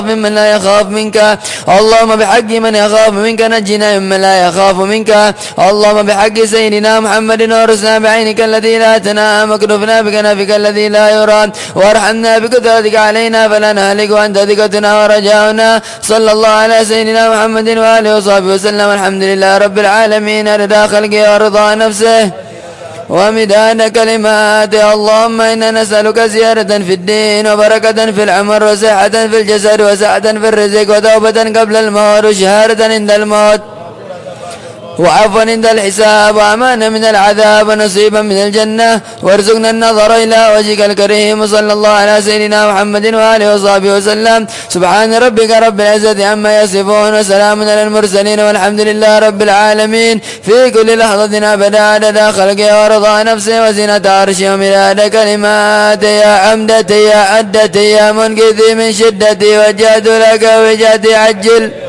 ممن لا يخاف منك. اللهم بحق من يخاف منك نجنا ممن لا يخاف منك. اللهم بحق سيدنا محمد ورسنا بعينك الذي لا تنام واكنفنا بكنفك الذي لا يرام وارحمنا بقدرتك علينا فلا نهلك وانت ثقتنا ورجاؤنا. صلى الله على سيدنا محمد واله وصحبه وسلم. الحمد لله رب العالمين رضا خلقه ورضا نفسه ومداد كلماته. اللهم إنا نسألك زيادة في الدين وبركة في العمر وصحة في الجسد وسعة في الرزق وتوبة قبل الموت وشهادة عند الموت وعفوا عند الحساب وأمانا من العذاب ونصيبا من الجنة وارزقنا النظر إلى وجهك الكريم. صلى الله على سيدنا محمد وآله وصحبه وسلم. سبحان ربك رب العزة عما يصفون وسلام على المرسلين والحمد لله رب العالمين. في كل لحظة أبدا عدد خلقه ورضا نفسه وزنة عرشه ومداد كلماته. يا حمدتي يا عدتي يا منقذي من شدتي وجهت لك وجهتي عجل